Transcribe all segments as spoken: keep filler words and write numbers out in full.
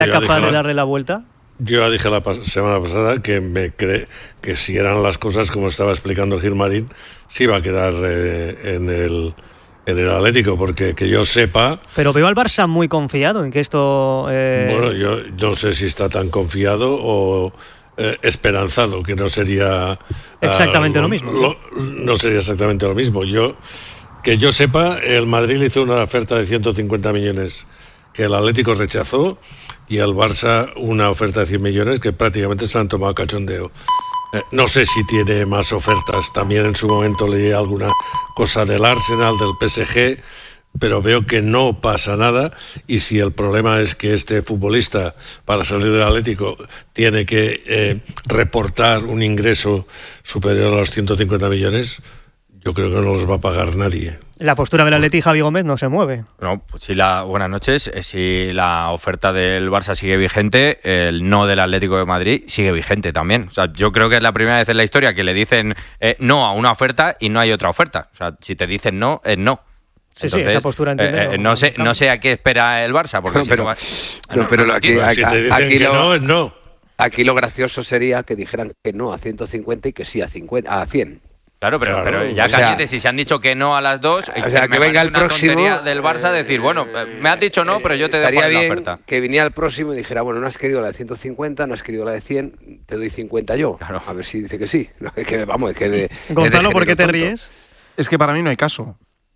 capaz de darle la vuelta? Yo ya dije la pas- semana pasada que me cree que si eran las cosas como estaba explicando Gilmarín, sí iba a quedar eh, en el en el Atlético, porque que yo sepa... Pero veo al Barça muy confiado en que esto... Eh... Bueno, yo no sé si está tan confiado o eh, esperanzado, que no sería... Exactamente uh, lo mismo. Lo, no sería exactamente lo mismo. Yo que yo sepa, el Madrid le hizo una oferta de ciento cincuenta millones que el Atlético rechazó, y el Barça una oferta de cien millones que prácticamente se han tomado cachondeo. Eh, no sé si tiene más ofertas. También en su momento leí alguna cosa del Arsenal, del P S G, pero veo que no pasa nada. Y si el problema es que este futbolista, para salir del Atlético, tiene que eh, reportar un ingreso superior a los ciento cincuenta millones, yo creo que no los va a pagar nadie. La postura del Atleti, Javi Gómez, no se mueve. No, pues si la, buenas noches. Si la oferta del Barça sigue vigente, el no del Atlético de Madrid sigue vigente también. O sea, yo creo que es la primera vez en la historia que le dicen eh, no a una oferta y no hay otra oferta. O sea, si te dicen no, es no. Sí, Entonces, sí, esa postura entiendo. Eh, eh, no, sé, no sé a qué espera el Barça, porque no, si pero, no va... no, no, pero aquí, aquí, si te dicen aquí que lo, no, es no. Aquí lo gracioso sería que dijeran que no a ciento cincuenta y que sí a cincuenta, a cien. Claro, pero, claro, pero ya o sea, cállate, si se han dicho que no a las dos, o sea, que, me venga el una próximo tontería del Barça decir, bueno, me has dicho no, pero yo te dejo estaría ahí la bien oferta. Que viniera el próximo y dijera, bueno, no has querido la de ciento cincuenta, no has querido la de cien, te doy cincuenta yo. Claro. A ver si dice que sí. No, es que, vamos, es que de, Gonzalo, de ¿por qué te tonto. ríes? Es que para mí no hay caso.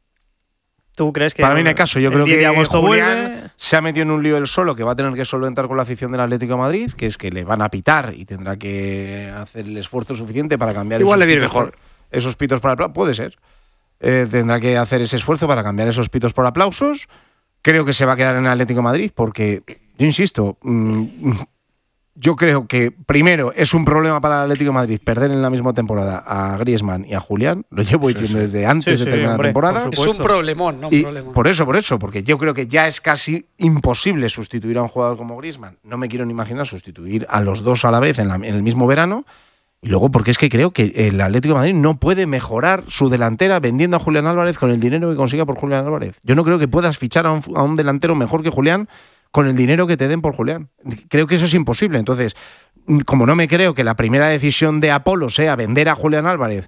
¿Tú crees que...? Para mí no hay caso. Yo el creo diez de que agosto Julián vuelve? se ha metido en un lío él solo que va a tener que solventar con la afición del Atlético de Madrid, que es que le van a pitar y tendrá que hacer el esfuerzo suficiente para cambiar Igual esos le viene pitos mejor. por- esos pitos por aplausos. Puede ser. Eh, tendrá que hacer ese esfuerzo para cambiar esos pitos por aplausos. Creo que se va a quedar en el Atlético de Madrid porque, yo insisto, mmm, yo creo que primero es un problema para el Atlético de Madrid perder en la misma temporada a Griezmann y a Julián. Lo llevo diciendo sí. desde antes Sí, de sí, terminar hombre, la temporada. por Es un supuesto. problemón, no un Y problema. por eso, por eso, porque yo creo que ya es casi imposible sustituir a un jugador como Griezmann. No me quiero ni imaginar sustituir a los dos a la vez en, la- en el mismo verano. Y luego porque es que creo que el Atlético de Madrid no puede mejorar su delantera vendiendo a Julián Álvarez con el dinero que consiga por Julián Álvarez. Yo no creo que puedas fichar a un, a un delantero mejor que Julián con el dinero que te den por Julián. Creo que eso es imposible. Entonces, como no me creo que la primera decisión de Apolo sea vender a Julián Álvarez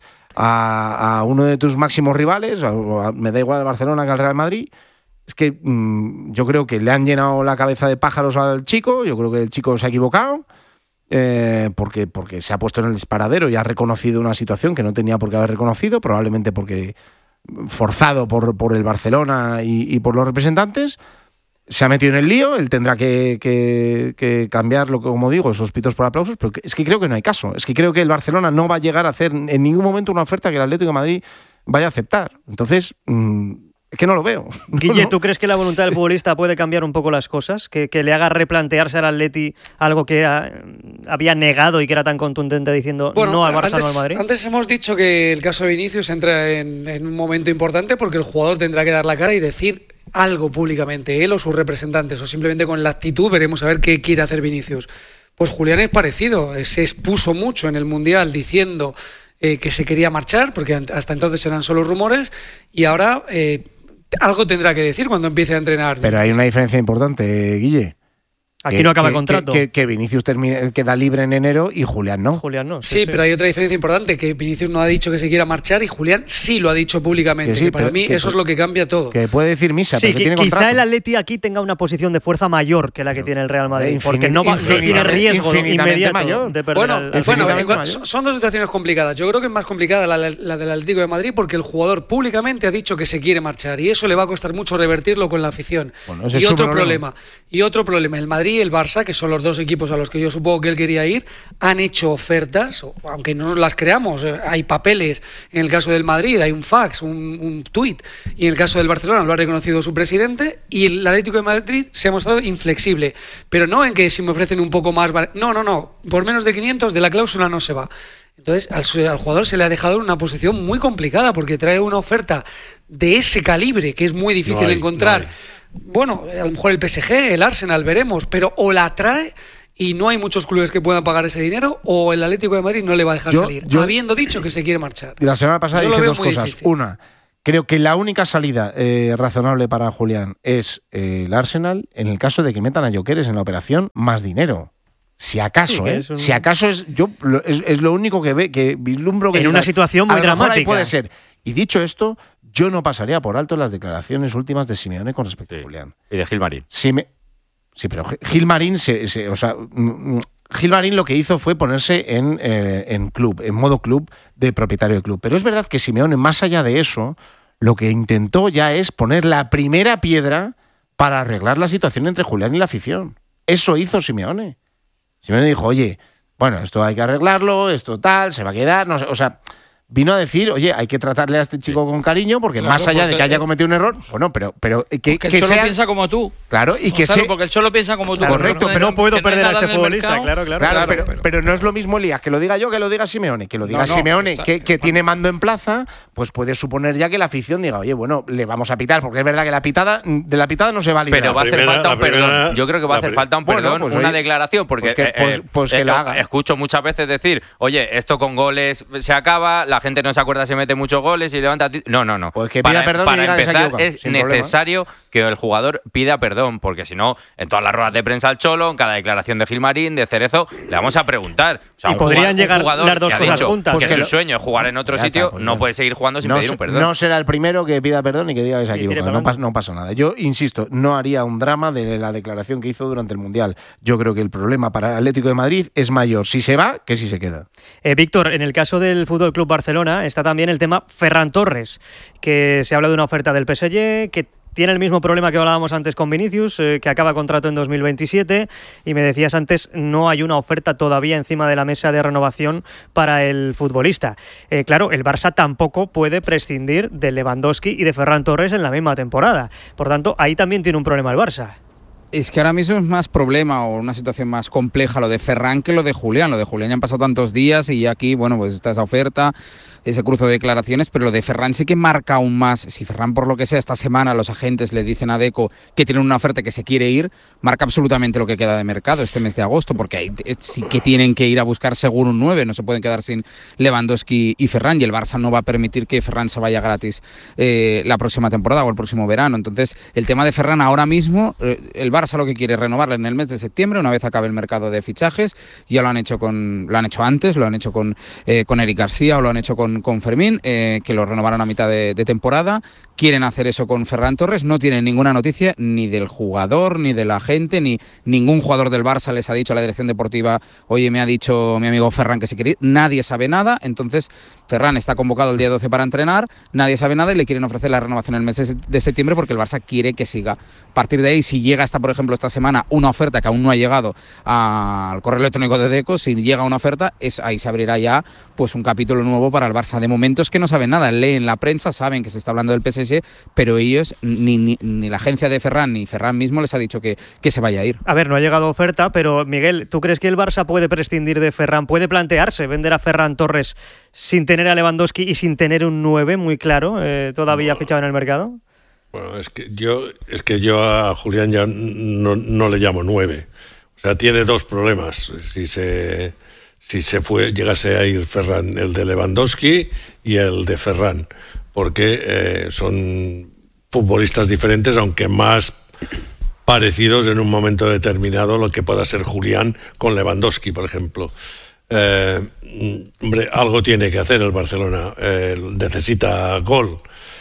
a, a uno de tus máximos rivales, a, a, me da igual al Barcelona que al Real Madrid, es que mmm, yo creo que le han llenado la cabeza de pájaros al chico, yo creo que el chico se ha equivocado, eh, porque, porque se ha puesto en el disparadero y ha reconocido una situación que no tenía por qué haber reconocido, probablemente porque forzado por, por el Barcelona y, y por los representantes. Se ha metido en el lío, él tendrá que, que, que cambiar, lo que, como digo, esos pitos por aplausos, pero es que creo que no hay caso. Es que creo que el Barcelona no va a llegar a hacer en ningún momento una oferta que el Atlético de Madrid vaya a aceptar. Entonces, mmm, es que no lo veo. Guille, no, ¿tú crees que la voluntad del futbolista puede cambiar un poco las cosas? ¿Que, que le haga replantearse al Atleti algo que era, había negado y que era tan contundente diciendo Bueno, no al Barça, antes, no al Madrid? Antes hemos dicho que el caso de Vinicius entra en, en un momento importante porque el jugador tendrá que dar la cara y decir algo públicamente, él o sus representantes, o simplemente con la actitud veremos a ver qué quiere hacer Vinicius. Pues Julián es parecido, se expuso mucho en el Mundial diciendo eh, que se quería marchar, porque hasta entonces eran solo rumores, y ahora eh, algo tendrá que decir cuando empiece a entrenar. Pero hay una diferencia importante, Guille. Aquí que, no acaba que, contrato. Que, que, que Vinicius termine, queda libre en enero y Julián no. Julián no. Sí, sí, pero hay otra diferencia importante, que Vinicius no ha dicho que se quiera marchar y Julián sí lo ha dicho públicamente. Que sí, que para pero, mí que, eso es lo que cambia todo. Que puede decir misa, sí, pero que, que tiene quizá contrato. el Atleti aquí tenga una posición de fuerza mayor que la que pero, tiene el Real Madrid, infinit- porque no, va, no tiene riesgo inmediato mayor. de perder Bueno, al, bueno infinitamente eh, mayor. son dos situaciones complicadas. Yo creo que es más complicada la, la del Atlético de Madrid porque el jugador públicamente ha dicho que se quiere marchar y eso le va a costar mucho revertirlo con la afición. Bueno, ese y es su otro problema. problema. Y otro problema, el Madrid y el Barça, que son los dos equipos a los que yo supongo que él quería ir, han hecho ofertas, aunque no las creamos, hay papeles, en el caso del Madrid hay un fax, un, un tuit, y en el caso del Barcelona lo ha reconocido su presidente, y el Atlético de Madrid se ha mostrado inflexible, pero no en que si me ofrecen un poco más, no, no, no, por menos de quinientos de la cláusula no se va. Entonces al, al jugador se le ha dejado en una posición muy complicada, porque trae una oferta de ese calibre, que es muy difícil No hay, encontrar. no hay. Bueno, a lo mejor el P S G, el Arsenal, veremos, pero o la trae y no hay muchos clubes que puedan pagar ese dinero, o el Atlético de Madrid no le va a dejar Yo- salir, yo- habiendo dicho que se quiere marchar. Y la semana pasada Yo lo dije veo dos muy cosas. difícil. Una, Creo que la única salida eh, razonable para Julián es eh, el Arsenal en el caso de que metan a Gyökeres en la operación más dinero. Si acaso, Sí, ¿eh? es un- Si acaso es yo lo- es, es lo único que ve que vislumbro que En una digas, situación muy a lo mejor ahí dramática. puede ser. Y dicho esto, yo no pasaría por alto las declaraciones últimas de Simeone con respecto Sí. a Julián. Y de Gilmarín. Sí, me- sí, pero Gil Marín, se, se- o sea, mm, mm, Gil Marín lo que hizo fue ponerse en, eh, en club, en modo club de propietario de club. Pero es verdad que Simeone, más allá de eso, lo que intentó ya es poner la primera piedra para arreglar la situación entre Julián y la afición. Eso hizo Simeone. Simeone dijo, oye, bueno, esto hay que arreglarlo, esto tal, se va a quedar, no sé, o sea, vino a decir, oye, hay que tratarle a este chico con cariño, porque Claro, más allá de porque- que haya cometido un error, bueno, pero, pero que, Que el que Cholo sea, piensa como tú. claro, y que Gonzalo, sea, porque el Cholo piensa como tú. Claro, correcto, hay- pero no puedo que no hay perder a nada este en el futbolista, mercado. claro, claro. Claro, Claro, pero, pero- pero no es lo mismo, Elías, que lo diga yo que lo diga Simeone. Que lo diga No, no, Simeone, está- que, que tiene mando en plaza, pues puede suponer ya que la afición diga, oye, bueno, le vamos a pitar, porque es verdad que la pitada, de la pitada no se va a librar. Pero va a hacer primera- falta la un perdón. primera- Yo creo que va a la hacer pri- falta un Bueno, perdón, pues una oye, declaración, porque pues que- eh, pues- eh, pues que eh, lo haga. escucho muchas veces decir, oye, esto con goles se acaba, la gente no se acuerda si mete muchos goles y levanta. ti-". No, no, no. Pues que pida para perdón y para diga que se ha empezar, equivocado, es sin problema. necesario que el jugador pida perdón, porque si no, en todas las ruedas de prensa al Cholo, en cada declaración de Gilmarín, de Cerezo, le vamos a preguntar. O sea, Y un podrían jugador- un llegar jugador las dos que ha cosas dicho juntas. Que Pues que su lo- sueño es jugar en otro Ya sitio, está, pues no ya. puede seguir jugando sin no, pedir se- un perdón. no será el primero que pida perdón y que diga que se ha Y tire equivocado. para No, pas- adelante. no pasa nada. Yo insisto, no haría un drama de la declaración que hizo durante el Mundial. Yo creo que el problema para el Atlético de Madrid es mayor si se va que si se queda. Eh, Víctor, en el caso del F C Barcelona está también el tema Ferran Torres, que se habla de una oferta del P S G, que tiene el mismo problema que hablábamos antes con Vinicius, eh, que acaba contrato en dos mil veintisiete, y me decías antes, no hay una oferta todavía encima de la mesa de renovación para el futbolista. Eh, claro, el Barça tampoco puede prescindir de Lewandowski y de Ferran Torres en la misma temporada. Por tanto, ahí también tiene un problema el Barça. Es que ahora mismo es más problema o una situación más compleja lo de Ferran que lo de Julián. Lo de Julián ya han pasado tantos días y aquí, bueno, pues está esa oferta, ese cruce de declaraciones, pero lo de Ferran sí que marca aún más. Si Ferran, por lo que sea, esta semana los agentes le dicen a Deco que tienen una oferta que se quiere ir, marca absolutamente lo que queda de mercado este mes de agosto, porque ahí sí que tienen que ir a buscar seguro un nueve, no se pueden quedar sin Lewandowski y Ferran, y el Barça no va a permitir que Ferran se vaya gratis eh, la próxima temporada o el próximo verano. Entonces, el tema de Ferran ahora mismo, eh, el Barça lo que quiere es renovarle en el mes de septiembre, una vez acabe el mercado de fichajes. Ya lo han hecho con, lo han hecho antes, lo han hecho con, eh, con Eric García o lo han hecho con, con Fermín, eh, que lo renovaron a mitad de, de temporada. Quieren hacer eso con Ferran Torres, no tienen ninguna noticia ni del jugador, ni de la gente, ni ningún jugador del Barça les ha dicho a la dirección deportiva, oye, me ha dicho mi amigo Ferran que se quiere ir. Nadie sabe nada, entonces Ferran está convocado el día doce para entrenar, nadie sabe nada y le quieren ofrecer la renovación en el mes de septiembre porque el Barça quiere que siga. A partir de ahí, si llega hasta, por ejemplo, esta semana una oferta que aún no ha llegado al correo electrónico de Deco, si llega una oferta, es, ahí se abrirá ya pues un capítulo nuevo para el Barça. De momento es que no saben nada, leen la prensa, saben que se está hablando del P S G, pero ellos, ni, ni, ni la agencia de Ferran, ni Ferran mismo les ha dicho que, que se vaya a ir. A ver, no ha llegado oferta, pero Miguel, ¿tú crees que el Barça puede prescindir de Ferran? ¿Puede plantearse vender a Ferran Torres sin tener a Lewandowski y sin tener un nueve muy claro eh, todavía fichado en el mercado? Bueno, es que yo es que yo a Julián ya no, no le llamo nueve. O sea, tiene dos problemas. Si se si se fue llegase a ir Ferran, el de Lewandowski y el de Ferran, porque eh, son futbolistas diferentes, aunque más parecidos en un momento determinado lo que pueda ser Julián con Lewandowski, por ejemplo. Eh, hombre, algo tiene que hacer el Barcelona. Eh, necesita gol.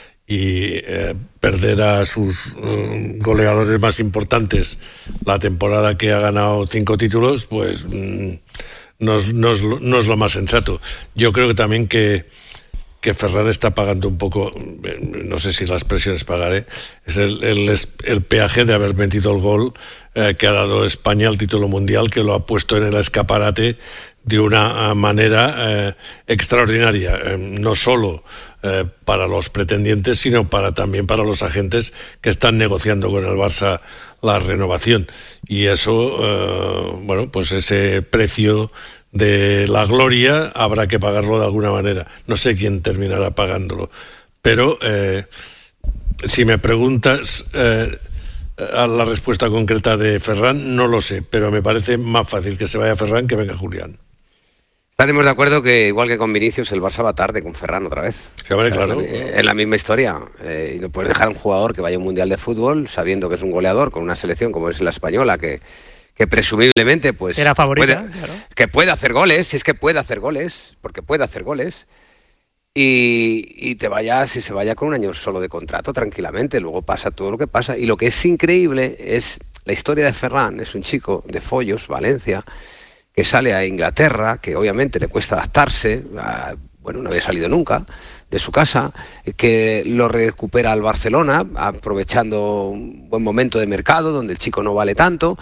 Y eh, perder a sus eh, goleadores más importantes la temporada que ha ganado cinco títulos, pues mm, no, es, no, es, no es lo más sensato. Yo creo que también que, que Ferran está pagando un poco, eh, no sé si la expresión es pagar, ¿eh? es el, el, el peaje de haber metido el gol eh, que ha dado España al título mundial, que lo ha puesto en el escaparate de una manera eh, extraordinaria, eh, no solo eh, para los pretendientes, sino para también para los agentes que están negociando con el Barça la renovación. Y eso, eh, bueno, pues ese precio de la gloria habrá que pagarlo de alguna manera. No sé quién terminará pagándolo, pero eh, si me preguntas eh, a la respuesta concreta de Ferran, no lo sé, pero me parece más fácil que se vaya Ferran que venga Julián. Estaremos de acuerdo que, igual que con Vinicius, el Barça va tarde con Ferran otra vez. Sí, vale, claro. Es la misma historia. Eh, y no puedes dejar a un jugador que vaya a un mundial de fútbol sabiendo que es un goleador con una selección como es la española, que, que presumiblemente pues era favorita, puede, claro. que puede hacer goles, si es que puede hacer goles, porque puede hacer goles. Y, y te vayas, y se vaya con un año solo de contrato tranquilamente. Luego pasa todo lo que pasa. Y lo que es increíble es la historia de Ferran. Es un chico de Follos, Valencia, que sale a Inglaterra, que obviamente le cuesta adaptarse, a, bueno, no había salido nunca de su casa, que lo recupera al Barcelona, aprovechando un buen momento de mercado, donde el chico no vale tanto,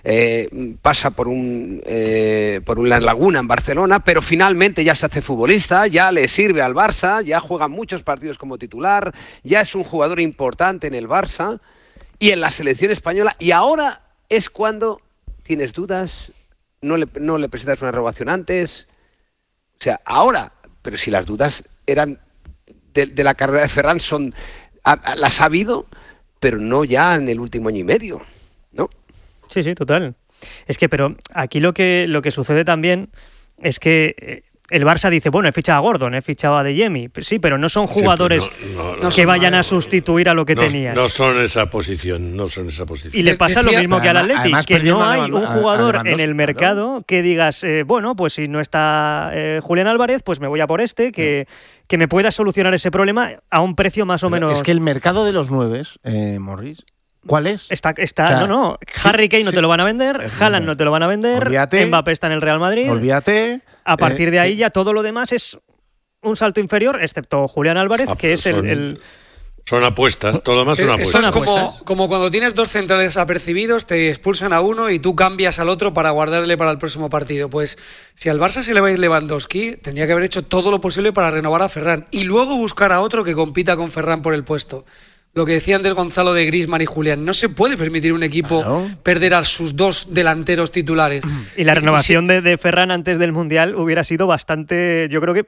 eh, pasa por, un, eh, por una laguna en Barcelona, pero finalmente ya se hace futbolista, ya le sirve al Barça, ya juega muchos partidos como titular, ya es un jugador importante en el Barça y en la selección española, y ahora es cuando tienes dudas. No le, no le presentas una renovación antes, o sea, ahora, pero si las dudas eran de, de la carrera de Ferran, son a, a, las ha habido, pero no ya en el último año y medio, ¿no? Sí, sí, total. Es que, pero aquí lo que, lo que sucede también es que el Barça dice, bueno, he fichado a Gordon, he fichado a De Jemi, sí, pero no son jugadores sí, no, no, no, que vayan no, a sustituir a lo que no, tenías. No son esa posición, no son esa posición. Y le pasa Decía, lo mismo que al Atleti, que no hay un jugador en el mercado claro. que digas, eh, bueno, pues si no está eh, Julián Álvarez, pues me voy a por este, que, no. que me pueda solucionar ese problema a un precio más o pero menos... Es que el mercado de los nueves, eh, Morris, ¿cuál es? Está, está, o sea, no, no. sí, Harry Kane no sí. te lo van a vender, Haaland no te lo van a vender, Olvídate. Mbappé está en el Real Madrid. Olvídate. A partir eh, de ahí ya todo lo demás es un salto inferior, excepto Julián Álvarez, Ah, que es el, son, el... son apuestas, todo lo demás son Esto apuestas. es como, apuestas. como cuando tienes dos centrales apercibidos, te expulsan a uno y tú cambias al otro para guardarle para el próximo partido. Pues si al Barça se le va a ir Lewandowski, tendría que haber hecho todo lo posible para renovar a Ferran y luego buscar a otro que compita con Ferran por el puesto. Lo que decía antes Gonzalo de Griezmann y Julián, no se puede permitir un equipo claro. perder a sus dos delanteros titulares. Y la renovación y de, de Ferran antes del Mundial hubiera sido bastante... Yo creo que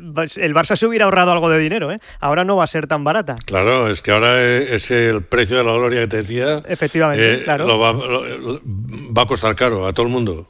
el Barça se hubiera ahorrado algo de dinero, ¿eh? Ahora no va a ser tan barata. Claro, es que ahora es el precio de la gloria que te decía. Efectivamente, eh, claro. Lo va, lo, va a costar caro a todo el mundo.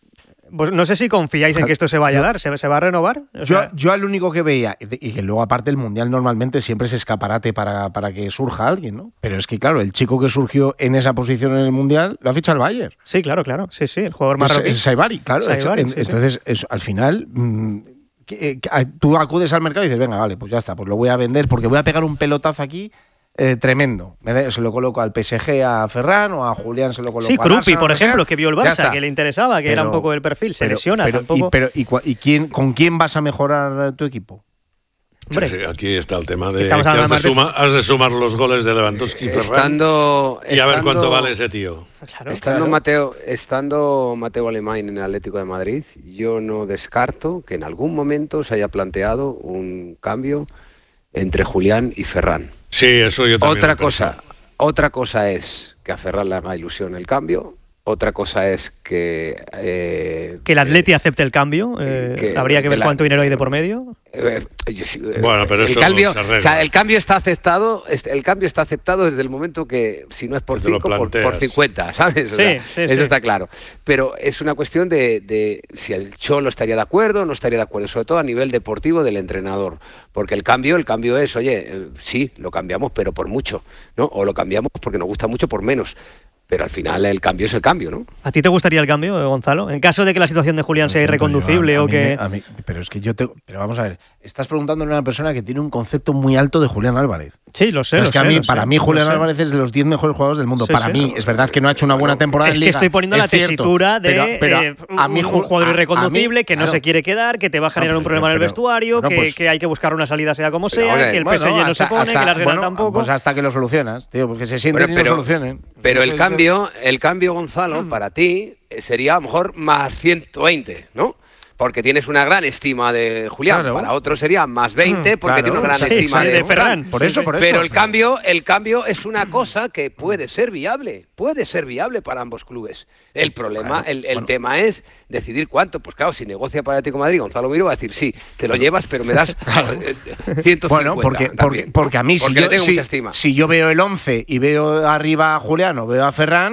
Pues no sé si confiáis en que esto se vaya a dar, ¿se, se va a renovar? O Yo, sea, yo al único que veía, y que luego aparte el Mundial normalmente siempre es escaparate para, para que surja alguien, ¿no? Pero es que claro, el chico que surgió en esa posición en el Mundial lo ha fichado el Bayern. sí, claro, claro. Sí, sí, el jugador marroquí. Es, es Saibari, claro. Saibari, en, sí, sí. entonces, es, al final, mmm, que, que, tú acudes al mercado y dices, venga, vale, pues ya está, pues lo voy a vender porque voy a pegar un pelotazo aquí. Eh, tremendo. Se lo coloco al P S G a Ferran o a Julián se lo coloco Sí, al Krupi, Barça, por o sea, ejemplo, que vio el ya Barça, está. que le interesaba, que Pero- era un poco el perfil, se pero- lesiona pero, tampoco. Y, pero, y, cua- ¿y quién, con quién vas a mejorar tu equipo? Hombre, Sí, sí, aquí está el tema que de que estamos has hablando de, más de- suma- has de sumar los goles de Lewandowski y Ferran Estando, y a ver estando- cuánto vale ese tío. claro, Estando, claro. Mateo, estando Mateo Alemán en el Atlético de Madrid, yo no descarto que en algún momento se haya planteado un cambio entre Julián y Ferran. Sí, eso yo también. Otra lo pienso. cosa, otra cosa es que a Ferran le haga ilusión el cambio. Otra cosa es que... eh, Que el Atleti acepte el cambio, eh, que- habría que que ver la- cuánto dinero hay de por medio. eh, yo sí, eh, Bueno, pero el eso cambio, se arregla. o sea, el cambio está aceptado, este, el cambio está aceptado desde el momento que, si no es por Que te lo cinco, por, planteas. por cincuenta, ¿sabes? O Sí, sea, sí, eso sí. está claro. Pero es una cuestión de, de si el Cholo estaría de acuerdo o no estaría de acuerdo, sobre todo a nivel deportivo del entrenador. Porque el cambio, el cambio es, oye, eh, sí, lo cambiamos, pero por mucho, ¿no? O lo cambiamos porque nos gusta mucho por menos. Pero al final el cambio es el cambio, ¿no? ¿A ti te gustaría el cambio, eh, Gonzalo? En caso de que la situación de Julián sea Lo siento, irreconducible yo, a- a o mí que... me- a mí- pero es que yo te. Pero vamos a ver, estás preguntándole a una persona que tiene un concepto muy alto de Julián Álvarez. Sí, lo sé, es lo que a sé, mí, lo sé, para mí lo Julián sé. Álvarez es de los diez mejores jugadores del mundo. Sí, para sí. mí, es verdad que no ha hecho una buena temporada Es en que Liga. estoy poniendo es la cierto, tesitura de pero- pero eh, a mí, un, un jugador a- a irreconducible mí, que no claro. se quiere quedar, que te va a generar No, un pero- problema en el pero- vestuario, bueno, que, pues- que hay que buscar una salida sea como Pero, sea, oye, que el Bueno, P S G no hasta- se pone, hasta- que el Arsenal bueno, tampoco. Pues hasta que lo solucionas, tío, porque se sienten Bueno, y no pero- solucionen. Pero el Eso es- cambio, el cambio, Gonzalo, para ti eh, sería a lo mejor más ciento veinte, ¿no? Porque tienes una gran estima de Julián. Claro. Para otro sería más veinte, Mm, porque claro. tiene una gran Sí, estima sí, de, de Ferran. Por eso, por eso. Pero el cambio, el cambio es una cosa que puede ser viable, puede ser viable para ambos clubes. El problema, Claro, el, el bueno. tema es decidir cuánto. Pues claro, si negocia para Atlético de Madrid, Gonzalo Miro va a decir sí, te lo llevas, pero me das eh, ciento cincuenta. Bueno, porque, porque, también, porque a mí, si porque yo, le tengo si, mucha estima. si yo veo el once y veo arriba a Julián o veo a Ferran,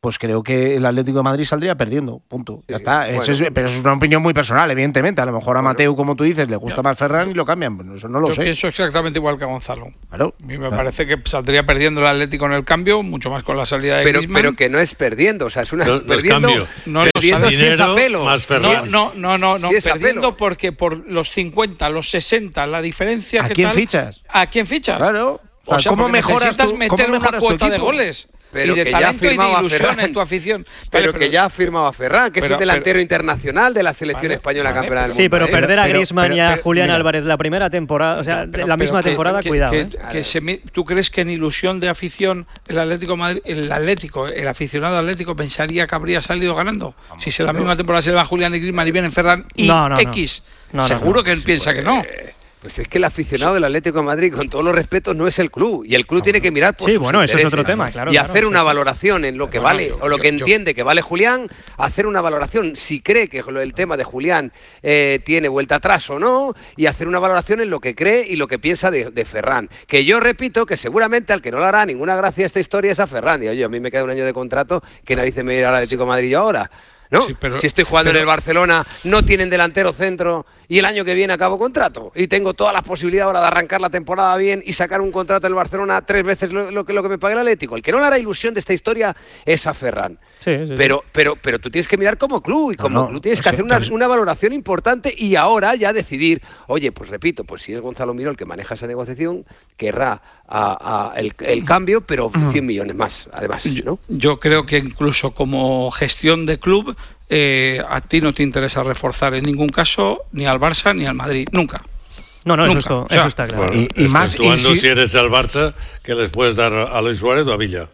pues creo que el Atlético de Madrid saldría perdiendo, punto. Sí, ya está. bueno. Eso es, pero eso es una opinión muy personal, evidentemente. A lo mejor a Mateu, como tú dices, le gusta Ya. más Ferran y lo cambian. Bueno, eso no lo Yo sé. pienso exactamente igual que Gonzalo. Claro. A mí me Claro. parece que saldría perdiendo el Atlético en el cambio, mucho más con la salida de Pero, Griezmann. pero que no es perdiendo, o sea, es una No- no es perdiendo, cambio. No, no, perdiendo sale si es dinero apelo. más Ferran. No, no, no, no, no. Sí es perdiendo apelo. porque por los cincuenta, los sesenta, la diferencia ¿A que quién tal- fichas? ¿A quién fichas? Claro. O sea, ¿cómo porque mejoras necesitas tu, meter cómo una mejoras tu cuota de equipo? goles Pero y de que ya talento y de firmaba ilusión Ferran. en tu afición. Pero Vale, que ya ha firmado a Ferran, que es pero- un delantero pero- internacional de la selección Vale, española vale, campeona del Sí, mundo. pero ¿eh? perder a pero- Griezmann pero- y a pero- Julián mira. Álvarez la primera temporada, o sea, Pero- la misma pero que- temporada, que- cuidado. que- ¿eh? que se mi- ¿Tú crees que en ilusión de afición el Atlético Madrid, el Atlético, el aficionado Atlético pensaría que habría salido ganando? Si se la misma temporada se le va Julián y Griezmann y vienen Ferran y No, no, no. X. No, no, Seguro no. que él piensa que no. Pues es que el aficionado del Atlético de Madrid, con todos los respetos, no es el club. Y el club tiene que mirar por Sí, sus bueno, eso es intereses otro tema, claro, Y claro, hacer sí, una sí. valoración en lo que Bueno, vale, yo- o lo yo- que yo- entiende que vale Julián, hacer una valoración si cree que el tema de Julián eh, tiene vuelta atrás o no, y hacer una valoración en lo que cree y lo que piensa de, de Ferran. Que yo repito que seguramente al que no le hará ninguna gracia esta historia es a Ferran. Y oye, a mí me queda un año de contrato, ¿qué narices me irá al Atlético de Madrid yo ahora? ¿No? Sí, pero- si estoy jugando pero- en el Barcelona, no tienen delantero centro y el año que viene acabo contrato. Y tengo todas las posibilidades ahora de arrancar la temporada bien y sacar un contrato del Barcelona tres veces lo, lo que, lo que me pague el Atlético. El que no le hará ilusión de esta historia es a Ferran. Sí, sí, sí. Pero, pero, pero tú tienes que mirar como club y como no, club tienes que sí, hacer una, pero- una valoración importante y ahora ya decidir, oye, pues repito, pues si es Gonzalo Miró el que maneja esa negociación, querrá a, a el, el cambio, pero cien millones más, además, Yo, ¿no? yo creo que incluso como gestión de club, eh, a ti no te interesa reforzar en ningún caso ni al Barça ni al Madrid, nunca. No, no, eso, Nunca. esto- O sea, eso está claro. Bueno, Y- y más, exceptuando insi- si eres el Barça, que les puedes dar a Luis Suárez o a Villa.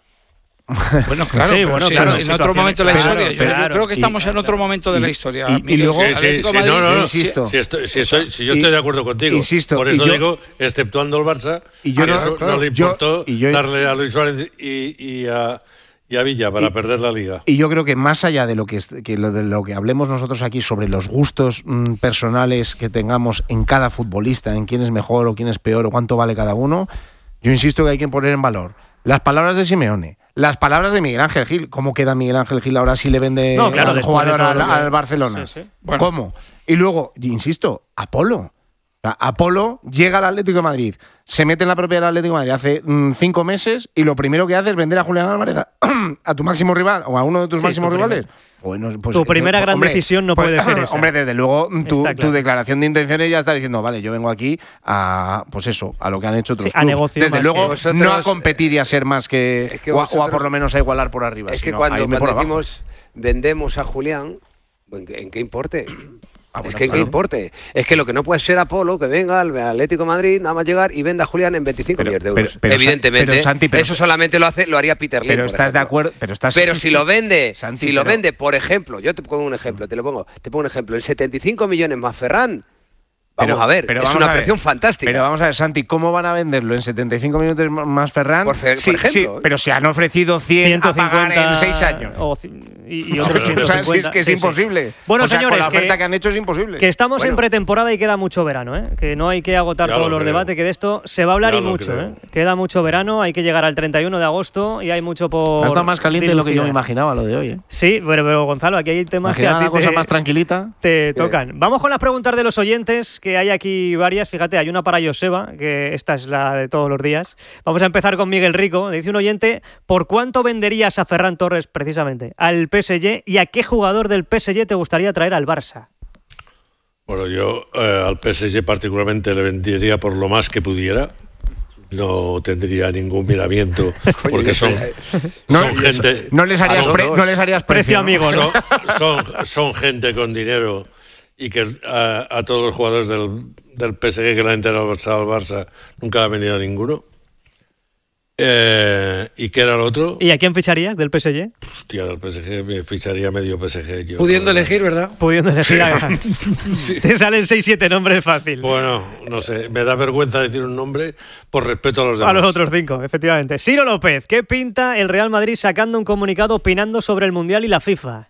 Bueno, claro, Sí, pero bueno, sí, claro, en otro situaciones, momento de la claro, historia. Yo- Yo, claro. creo que estamos Y- en otro momento de la y- historia. y- y Miguel. luego- El Sí, sí, Atlético sí, de Madrid- no, no, no. insisto. Si, estoy- si estoy- si yo Y- estoy de acuerdo contigo, insisto, por y eso yo- digo, exceptuando el Barça, y yo a no- eso claro, no le yo- importó y yo- darle a Luis Suárez y, y a, y a Villa para Y- perder la liga. Y yo creo que más allá de lo que, es- que lo de lo que hablemos nosotros aquí sobre los gustos mm, personales que tengamos en cada futbolista, en quién es mejor o quién es peor o cuánto vale cada uno, yo insisto que hay que poner en valor las palabras de Simeone, las palabras de Miguel Ángel Gil. ¿Cómo queda Miguel Ángel Gil ahora si le vende No, claro, al después de jugador todo al, lo que- al Barcelona? Sí, sí. Bueno. ¿Cómo? Y luego, insisto, Apolo. O sea, Apolo llega al Atlético de Madrid, se mete en la propiedad del Atlético de Madrid hace mm, cinco meses y lo primero que hace es vender a Julián Álvarez a, a tu máximo rival o a uno de tus Sí, máximos tu primer- rivales. Bueno, pues, tu eh, primera eh, gran hombre, decisión no pues, puede ser esa. Hombre, desde luego, tu, Está claro. tu declaración de intenciones ya está diciendo, vale, yo vengo aquí a, pues eso, a lo que han hecho otros Sí, a clubes. negocio Desde más luego, que- Vosotros- no a competir y a ser más que, Es que o, a, o a vosotros- por lo menos a igualar por arriba. Es que sino cuando, a irme por cuando abajo. decimos vendemos a Julián, ¿en qué, en qué importe? Ah, bueno, es que en qué claro. importe. Es que lo que no puede ser Apolo, que venga al Atlético de Madrid, nada más llegar y venda a Julián en veinticinco Pero- millones de euros. pero- pero, Evidentemente, pero, Santi, pero- eso solamente lo hace, lo haría Peter Lim. Pero por estás de ejemplo. acuerdo, pero estás Pero si lo vende, Santi, si lo pero- vende, por ejemplo, yo te pongo un ejemplo, te lo pongo, te pongo un ejemplo, en setenta y cinco millones más Ferran, vamos Pero- a ver, pero es vamos una a ver. operación fantástica. Pero vamos a ver, Santi, ¿cómo van a venderlo en setenta y cinco minutos más Ferran? Por fe- sí, por ejemplo, sí, ¿eh? pero se han ofrecido cien a pagar en seis años. o ci- y, y otros O ciento sea, cincuenta. si es que es Sí, sí. imposible. Bueno, O sea, señores, con la oferta que- que, han hecho es imposible. Que estamos Bueno. en pretemporada y queda mucho verano, ¿eh? Que no hay que agotar Ya todos lo los creo. debates, que de esto se va a hablar Ya y lo mucho, creo. ¿eh? Queda mucho verano, hay que llegar al treinta y uno de agosto y hay mucho por. Ha estado más caliente de lo que yo me dilucidar. imaginaba lo de hoy. ¿eh? Sí, pero, pero Gonzalo, aquí hay temas que a Imaginaba ti una cosa te, más tranquilita. te tocan. Vamos con las preguntas de los oyentes, que hay aquí varias. Fíjate, hay una para Joseba, que esta es la de todos los días. Vamos a empezar con Miguel Rico. Dice un oyente, ¿por cuánto venderías a Ferran Torres, precisamente, al P S G y a qué jugador del P S G te gustaría traer al Barça? Bueno, yo eh, al P S G particularmente le vendería por lo más que pudiera. No tendría ningún miramiento porque son, No, son gente No les harías, A los pre- dos. no les harías Precio precio, ¿no? amigo, ¿no? son, son, son gente con dinero y que a, a todos los jugadores del, del P S G que le han enterado al Barça, al Barça nunca le ha venido ninguno. Eh, ¿Y qué era el otro? ¿Y a quién ficharías del P S G? Hostia, del P S G me ficharía medio P S G. Yo, Pudiendo la verdad. elegir, ¿verdad? Pudiendo elegir a... Te salen seis siete nombres fácil. Bueno, no sé, me da vergüenza decir un nombre por respeto a los demás. A los otros cinco, efectivamente. Ciro López, ¿qué pinta el Real Madrid sacando un comunicado opinando sobre el Mundial y la FIFA?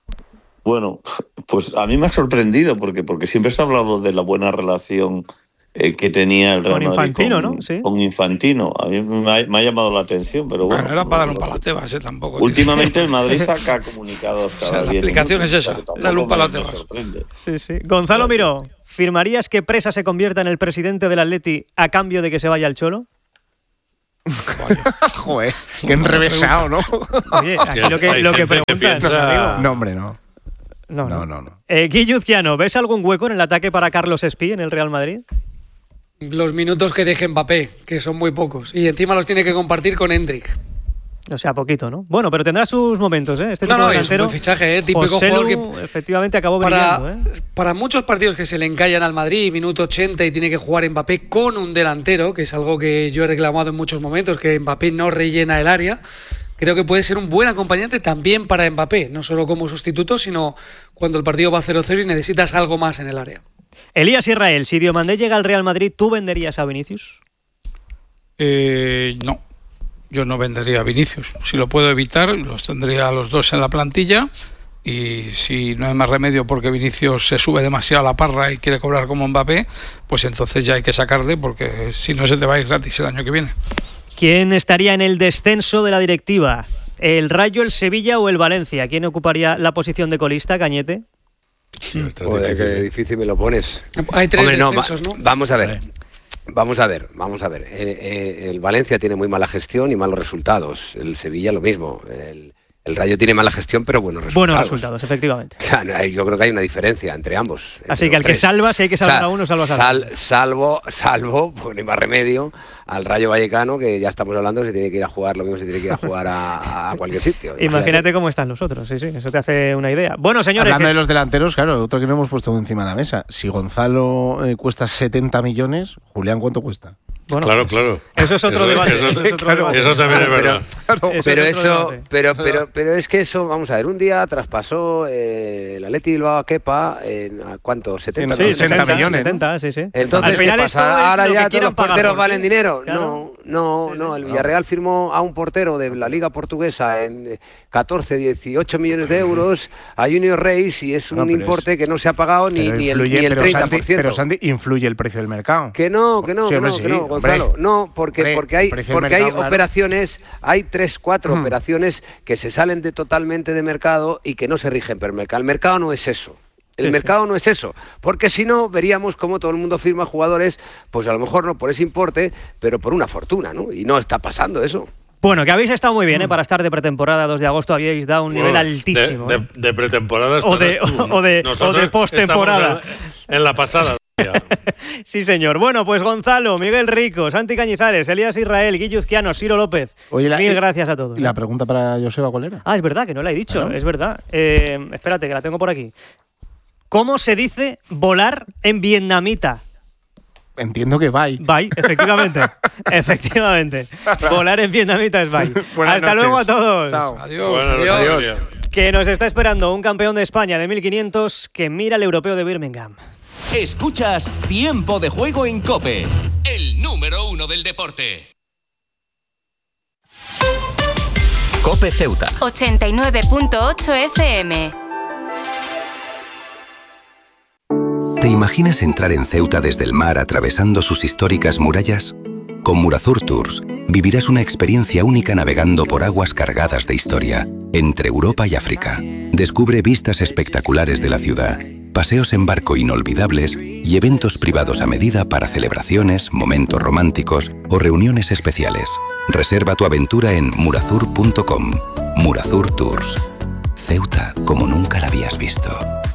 Bueno, pues a mí me ha sorprendido porque, porque siempre se ha hablado de la buena relación eh, que tenía el Real con Madrid Infantino, con, ¿no? Sí. con Infantino. A mí me ha, me ha llamado la atención, pero bueno. Bueno, era para dar un palo a Tebas, ¿eh? Tampoco. Últimamente el Madrid saca comunicados cada o sea, la diez aplicación minutos, es esa, pero darle un palo a tampoco me- me Tebas. sorprende. Sí, sí. Gonzalo Miró, ¿firmarías que Presa se convierta en el presidente del Atleti a cambio de que se vaya al Cholo? Joder, qué enrevesado, ¿no? Oye, aquí lo que, Hay lo que gente que preguntas, piensa- amigo. No, hombre, no. No, No, no. no, no. Eh, Gui Yuzquiano, ¿ves algún hueco en el ataque para Carlos Espí en el Real Madrid? Los minutos que deje Mbappé, que son muy pocos. Y encima los tiene que compartir con Hendrik. O sea, poquito, ¿no? Bueno, pero tendrá sus momentos, ¿eh? Este No, tipo no, de es un delantero, buen fichaje, ¿eh? Típico Joselu, jugador que- efectivamente acabó Para, brillando, ¿eh? para muchos partidos que se le encallan al Madrid, minuto ochenta y tiene que jugar Mbappé con un delantero, que es algo que yo he reclamado en muchos momentos, que Mbappé no rellena el área. Creo que puede ser un buen acompañante también para Mbappé, no solo como sustituto, sino cuando el partido va cero cero y necesitas algo más en el área. Elías Israel, si Diomandé llega al Real Madrid, ¿tú venderías a Vinicius? Eh, no, yo no vendería a Vinicius. Si lo puedo evitar, los tendría a los dos en la plantilla. Y si no hay más remedio porque Vinicius se sube demasiado a la parra y quiere cobrar como Mbappé, pues entonces ya hay que sacarle, porque si no se te va a ir gratis el año que viene. ¿Quién estaría en el descenso de la directiva? ¿El Rayo, el Sevilla o el Valencia? ¿Quién ocuparía la posición de colista, Cañete? Está Joder, difícil. qué difícil me lo pones. Hay tres Hombre, no, descensos, va- ¿no? Vamos a ver. Vamos a ver, vamos a ver. Eh, eh, el Valencia tiene muy mala gestión y malos resultados. El Sevilla lo mismo. El, el Rayo tiene mala gestión pero buenos resultados. Buenos resultados, efectivamente. O sea, no hay- yo creo que hay una diferencia entre ambos. entre Así que los al que tres. salva, si hay que salvar O sea, a uno, salvas a sal- otro. Salvo, salvo, pues no hay más remedio, al Rayo Vallecano, que ya estamos hablando, se tiene que ir a jugar, lo mismo se tiene que ir a jugar a, a cualquier sitio. Imagínate cómo están los otros, sí, sí, eso te hace una idea. Bueno, señores, Hablando que- de los delanteros, claro, otro que no hemos puesto encima de la mesa. Si Gonzalo eh, cuesta setenta millones, Julián, ¿cuánto cuesta? bueno, Claro, pues, claro. eso es otro Eso- debate. eso- eso es otro debate. Eso también es Pero- verdad. Eso pero es otro eso, debate. pero, pero, pero es que eso, vamos a ver, un día traspasó eh, el Atleti Bilbao a Kepa en ¿a ¿cuánto? setenta Sí, sesenta setenta millones, ¿no? setenta, sí, sí. Entonces, Al ¿qué final pasa? esto es Ahora lo ya que todos quieran los pagar porteros por valen ti. dinero. Claro. No, no, no. El Villarreal firmó a un portero de la Liga Portuguesa en catorce, dieciocho millones de euros a Junior Reis y es un No, pero importe es- que no se ha pagado ni, Pero ni el, influye- ni el pero treinta Santi- por ciento. Pero Santi, influye el precio del mercado. Que no, que no, Sí, que hombre, no, sí, que no, hombre. Gonzalo. No, porque, Hombre, porque hay, el precio del porque hay mercado, claro. operaciones, hay tres, cuatro Mm. operaciones que se salen de totalmente de mercado y que no se rigen por el mercado. El mercado no es eso. El Sí, mercado no es eso, porque si no veríamos cómo todo el mundo firma jugadores, pues a lo mejor no por ese importe, pero por una fortuna, ¿no? Y no está pasando eso. Bueno, que habéis estado muy bien, ¿eh? Para estar de pretemporada, dos de agosto, habíais dado un nivel Bueno, altísimo. De, ¿eh? de, de pretemporada O de- estarás tú. o de- Nosotros o de postemporada. estamos En, en la pasada. ya. Sí, señor. Bueno, pues Gonzalo, Miguel Rico, Santi Cañizares, Elías Israel, Gui Yuzquiano, Ciro López. Oye, la- Mil y- gracias a todos. ¿Y la pregunta para Joseba cuál era? Ah, es verdad, que no la he dicho, Claro. es verdad. Eh, espérate, que la tengo por aquí. ¿Cómo se dice volar en vietnamita? Entiendo que bye. Bye, efectivamente. efectivamente. Volar en vietnamita es bye. Buenas Hasta noches. luego a todos. Chao. Adiós. Bueno, Adiós. adiós. Que nos está esperando un campeón de España de mil quinientos que mira el europeo de Birmingham. Escuchas Tiempo de Juego en COPE, el número uno del deporte. COPE Ceuta. ochenta y nueve punto ocho F M. ¿Te imaginas entrar en Ceuta desde el mar atravesando sus históricas murallas? Con Murazur Tours vivirás una experiencia única navegando por aguas cargadas de historia, entre Europa y África. Descubre vistas espectaculares de la ciudad, paseos en barco inolvidables y eventos privados a medida para celebraciones, momentos románticos o reuniones especiales. Reserva tu aventura en murazur punto com. Murazur Tours. Ceuta como nunca la habías visto.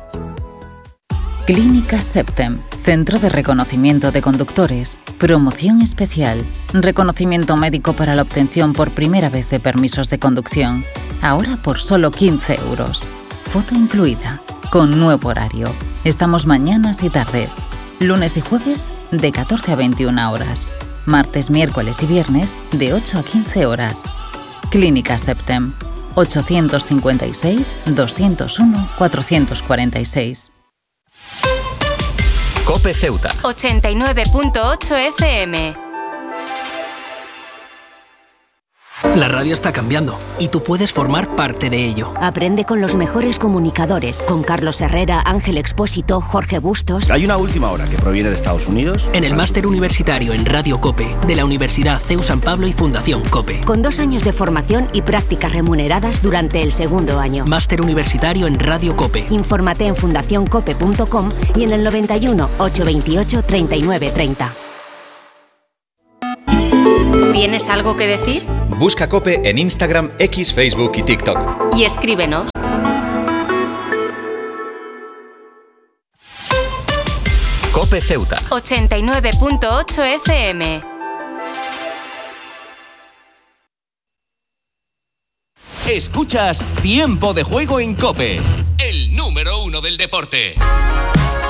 Clínica Septem, Centro de Reconocimiento de Conductores. Promoción especial. Reconocimiento médico para la obtención por primera vez de permisos de conducción. Ahora por solo quince euros. Foto incluida. Con nuevo horario. Estamos mañanas y tardes. Lunes y jueves de catorce a veintiuna horas. Martes, miércoles y viernes de ocho a quince horas. Clínica Septem. ochocientos cincuenta y seis, doscientos uno, cuatrocientos cuarenta y seis. COPE Ceuta. ochenta y nueve punto ocho F M. La radio está cambiando y tú puedes formar parte de ello. Aprende con los mejores comunicadores, con Carlos Herrera, Ángel Expósito, Jorge Bustos. Hay una última hora que proviene de Estados Unidos. En el máster universitario en Radio COPE de la Universidad C E U San Pablo y Fundación COPE. Con dos años de formación y prácticas remuneradas durante el segundo año. Máster universitario en Radio COPE. Infórmate en fundación cope punto com y en el noventa y uno, ochocientos veintiocho, treinta y nueve treinta. ¿Tienes algo que decir? Busca COPE en Instagram, X, Facebook y TikTok. Y escríbenos. COPE Ceuta. ochenta y nueve punto ocho F M. Escuchas Tiempo de Juego en COPE, el número uno del deporte.